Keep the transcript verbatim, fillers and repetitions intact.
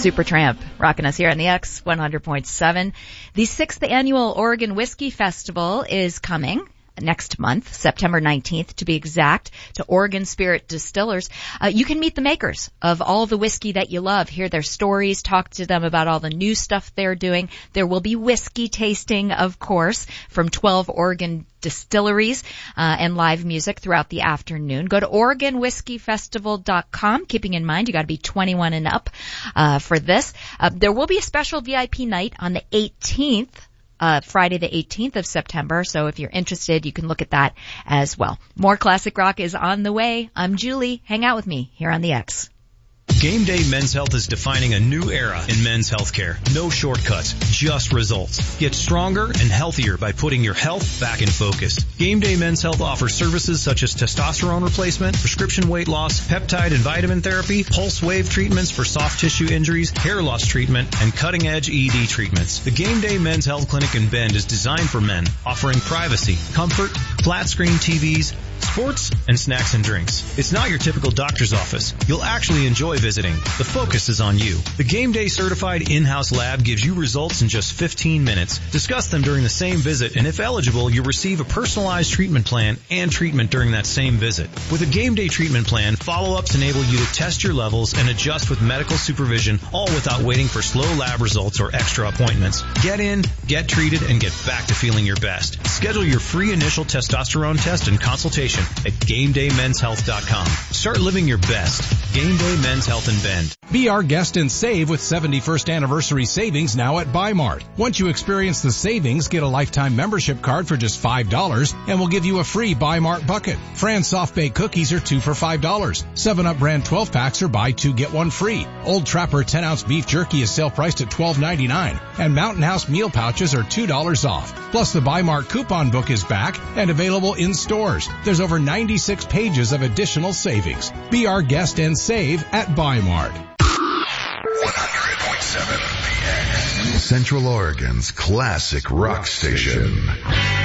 Supertramp rocking us here on the X one hundred point seven. The sixth annual Oregon Whiskey Festival is coming next month, September nineteenth to be exact, to Oregon Spirit Distillers. Uh, you can meet the makers of all the whiskey that you love, hear their stories, talk to them about all the new stuff they're doing. There will be whiskey tasting, of course, from twelve Oregon distilleries, uh, and live music throughout the afternoon. Go to Oregon Whiskey Festival dot com, keeping in mind you gotta be twenty-one and up, uh, for this. Uh, there will be a special V I P night on the eighteenth, Uh, Friday the eighteenth of September, so if you're interested, you can look at that as well. More classic rock is on the way. I'm Julie. Hang out with me here on the X. Game Day Men's Health is defining a new era in men's healthcare. No shortcuts, just results. Get stronger and healthier by putting your health back in focus. Game Day Men's Health offers services such as testosterone replacement, prescription weight loss, peptide and vitamin therapy, pulse wave treatments for soft tissue injuries, hair loss treatment, and cutting-edge E D treatments. The Game Day Men's Health Clinic in Bend is designed for men, offering privacy, comfort, flat-screen T Vs, sports, and snacks and drinks. It's not your typical doctor's office. You'll actually enjoy visiting. The focus is on you. The Game Day certified in-house lab gives you results in just fifteen minutes. Discuss them during the same visit, and if eligible, you'll receive a personalized treatment plan and treatment during that same visit. With a Game Day treatment plan, follow-ups enable you to test your levels and adjust with medical supervision, all without waiting for slow lab results or extra appointments. Get in, get treated, and get back to feeling your best. Schedule your free initial testosterone test and consultation at game day men's health dot com. Start living your best. Game Day Men's Health in Bend. Be our guest and save with seventy-first anniversary savings now at Bi-Mart. Once you experience the savings, get a lifetime membership card for just five dollars and we'll give you a free Bi-Mart bucket. Fran's soft baked cookies are two for five dollars. seven up brand twelve packs are buy two get one free. Old Trapper ten ounce beef jerky is sale priced at twelve ninety-nine and Mountain House meal pouches are two dollars off. Plus the Bi-Mart coupon book is back and available in stores. There's over ninety-six pages of additional savings. Be our guest and save at Bi-Mart. one hundred point seven The X, Central Oregon's classic rock station.